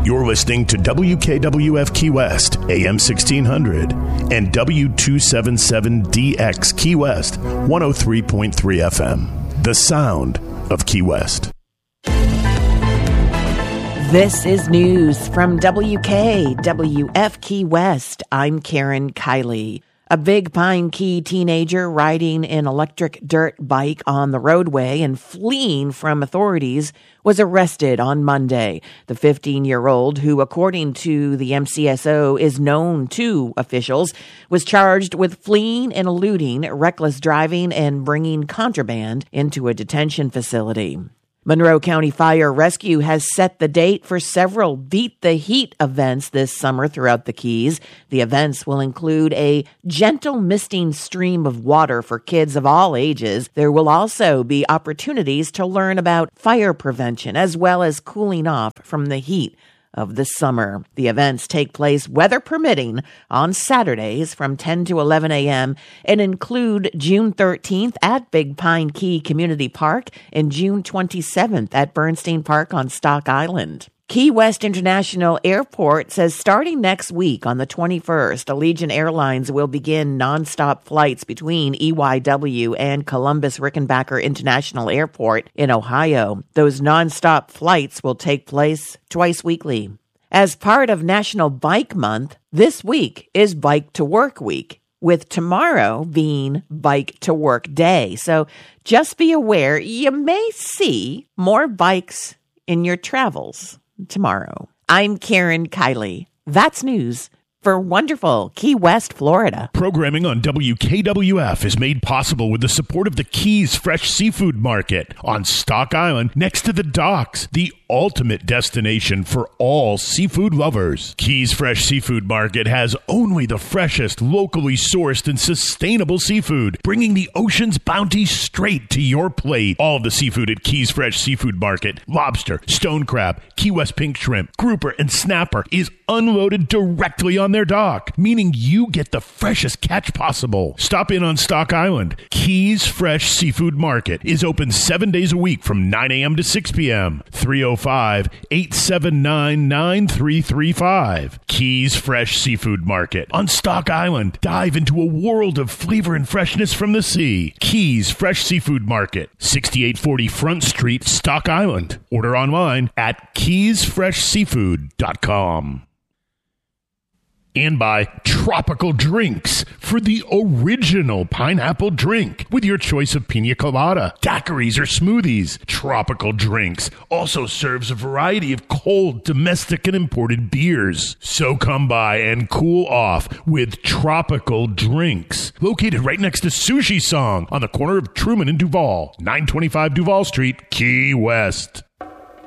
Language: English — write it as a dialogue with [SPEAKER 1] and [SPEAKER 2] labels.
[SPEAKER 1] You're listening to WKWF Key West, AM 1600, and W277DX Key West, 103.3 FM. The sound of Key West.
[SPEAKER 2] This is news from WKWF Key West. I'm Karen Kiley. A Big Pine Key teenager riding an electric dirt bike on the roadway and fleeing from authorities was arrested on Monday. The 15-year-old, who according to the MCSO is known to officials, was charged with fleeing and eluding, reckless driving, and bringing contraband into a detention facility. Monroe County Fire Rescue has set the date for several Beat the Heat events this summer throughout the Keys. The events will include a gentle misting stream of water for kids of all ages. There will also be opportunities to learn about fire prevention as well as cooling off from the heat of the summer. The events take place, weather permitting, on Saturdays from 10 to 11 a.m. and include June 13th at Big Pine Key Community Park and June 27th at Bernstein Park on Stock Island. Key West International Airport says starting next week on the 21st, Allegiant Airlines will begin nonstop flights between EYW and Columbus-Rickenbacker International Airport in Ohio. Those nonstop flights will take place twice weekly. As part of National Bike Month, this week is Bike to Work Week, with tomorrow being Bike to Work Day. So just be aware you may see more bikes in your travels tomorrow. I'm Karen Kiley. That's news for wonderful Key West, Florida.
[SPEAKER 1] Programming on WKWF is made possible with the support of the Keys Fresh Seafood Market on Stock Island next to the docks, the ultimate destination for all seafood lovers. Keys Fresh Seafood Market has only the freshest, locally sourced and sustainable seafood, bringing the ocean's bounty straight to your plate. All of the seafood at Keys Fresh Seafood Market, lobster, stone crab, Key West pink shrimp, grouper, and snapper, is unloaded directly on their dock, meaning you get the freshest catch possible. Stop in on Stock Island. Keys Fresh Seafood Market is open 7 days a week from 9 a.m. to 6 p.m. 305-879-9335. Keys Fresh Seafood Market on Stock Island. Dive into a world of flavor and freshness from the sea. Keys Fresh Seafood Market, 6840 Front Street, Stock Island. Order online at keysfreshseafood.com. And by Tropical Drinks for the original pineapple drink with your choice of pina colada, daiquiris, or smoothies. Tropical Drinks also serves a variety of cold, domestic, and imported beers. So come by and cool off with Tropical Drinks. Located right next to Sushi Song on the corner of Truman and Duval, 925 Duval Street, Key West.